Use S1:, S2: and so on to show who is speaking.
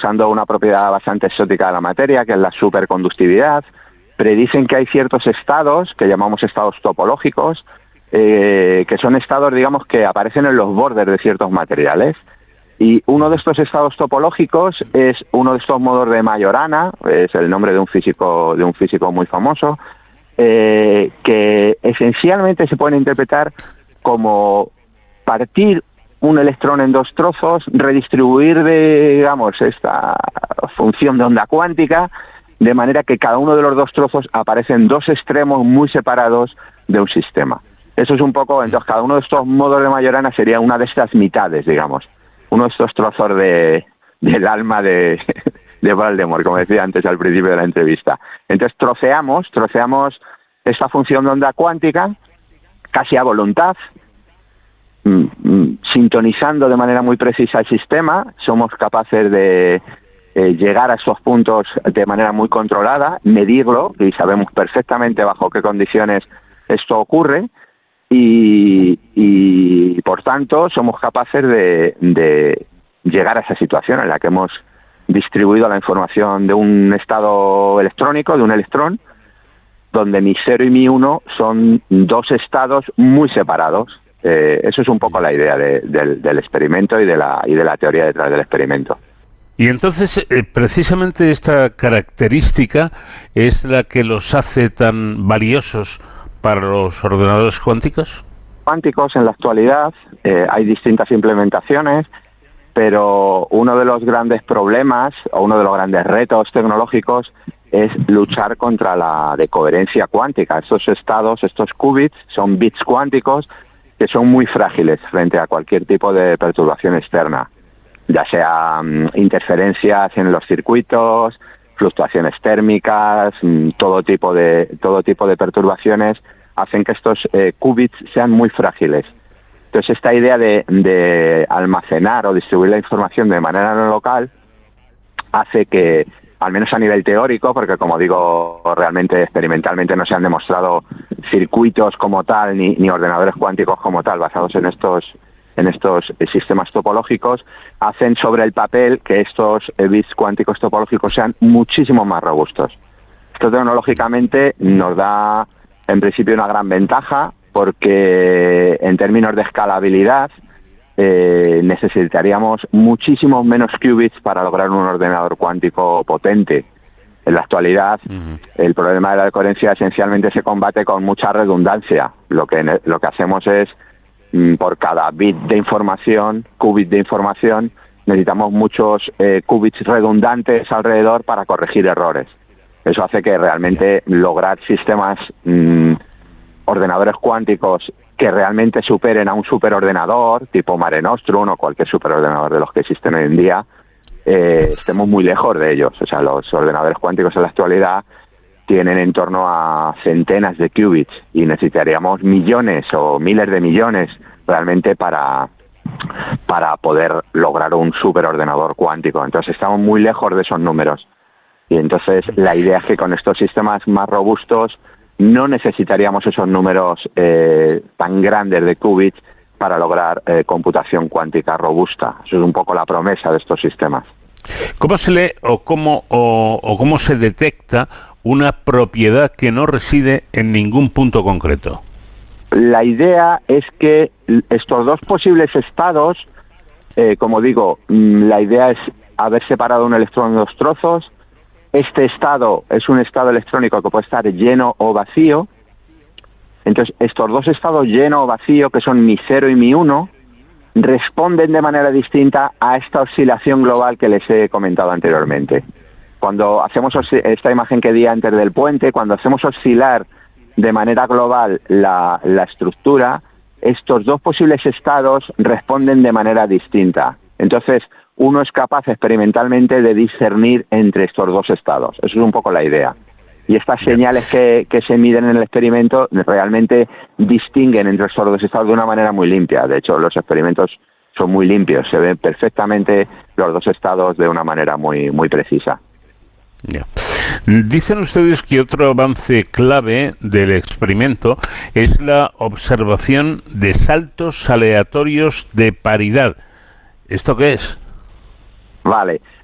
S1: usando una propiedad bastante exótica de la materia, que es la superconductividad. Predicen que hay ciertos estados, que llamamos estados topológicos, que son estados, digamos, que aparecen en los bordes de ciertos materiales. Y uno de estos estados topológicos es uno de estos modos de Majorana, es el nombre de un físico muy famoso, que esencialmente se pueden interpretar como partir un electrón en dos trozos, redistribuir, digamos, esta función de onda cuántica, de manera que cada uno de los dos trozos aparecen dos extremos muy separados de un sistema. Eso es un poco, entonces cada uno de estos modos de Majorana sería una de estas mitades, digamos, uno de estos trozos del alma de Voldemort, como decía antes al principio de la entrevista. Entonces troceamos esta función de onda cuántica casi a voluntad, sintonizando de manera muy precisa el sistema. Somos capaces de llegar a esos puntos de manera muy controlada, medirlo, y sabemos perfectamente bajo qué condiciones esto ocurre, y por tanto somos capaces de llegar a esa situación en la que hemos distribuido la información de un estado electrónico, de un electrón, donde mi 0 y mi 1 son dos estados muy separados. Eso es un poco la idea del experimento y de la teoría detrás del experimento.
S2: Y entonces, precisamente esta característica es la que los hace tan valiosos para los ordenadores cuánticos.
S1: Cuánticos en la actualidad hay distintas implementaciones, pero uno de los grandes problemas o uno de los grandes retos tecnológicos es luchar contra la decoherencia cuántica. Estos estados, estos qubits, son bits cuánticos que son muy frágiles frente a cualquier tipo de perturbación externa, ya sea interferencias en los circuitos, fluctuaciones térmicas, todo tipo de perturbaciones hacen que estos qubits sean muy frágiles. Entonces esta idea de almacenar o distribuir la información de manera no local hace que, al menos a nivel teórico, porque como digo, realmente experimentalmente no se han demostrado circuitos como tal ni ordenadores cuánticos como tal basados en estos sistemas topológicos, hacen sobre el papel que estos bits cuánticos topológicos sean muchísimo más robustos. Esto tecnológicamente nos da en principio una gran ventaja, porque en términos de escalabilidad necesitaríamos muchísimos menos qubits para lograr un ordenador cuántico potente. En la actualidad, el problema de la decoherencia esencialmente se combate con mucha redundancia. Lo que hacemos es, por cada bit de información, qubit de información, necesitamos muchos qubits redundantes alrededor para corregir errores. Eso hace que realmente lograr sistemas, ordenadores cuánticos que realmente superen a un superordenador tipo Mare Nostrum o cualquier superordenador de los que existen hoy en día, estemos muy lejos de ellos. O sea, los ordenadores cuánticos en la actualidad tienen en torno a centenas de qubits y necesitaríamos millones o miles de millones realmente para poder lograr un superordenador cuántico. Entonces estamos muy lejos de esos números. Y entonces la idea es que con estos sistemas más robustos no necesitaríamos esos números tan grandes de qubits para lograr computación cuántica robusta. Eso es un poco la promesa de estos sistemas.
S2: ¿Cómo se lee o cómo se detecta una propiedad que no reside en ningún punto concreto?
S1: La idea es que estos dos posibles estados, como digo, la idea es haber separado un electrón en dos trozos. Este estado es un estado electrónico que puede estar lleno o vacío. Entonces, estos dos estados, lleno o vacío, que son mi 0 y mi 1, responden de manera distinta a esta oscilación global que les he comentado anteriormente. Cuando hacemos esta imagen que di antes del puente, cuando hacemos oscilar de manera global la estructura, estos dos posibles estados responden de manera distinta. Entonces, uno es capaz experimentalmente de discernir entre estos dos estados. Eso es un poco la idea. Y estas señales que se miden en el experimento realmente distinguen entre estos dos estados de una manera muy limpia. De hecho, los experimentos son muy limpios. Se ven perfectamente los dos estados de una manera muy, muy precisa.
S2: Ya. Dicen ustedes que otro avance clave del experimento es la observación de saltos aleatorios de paridad. ¿Esto qué es?
S1: Vale.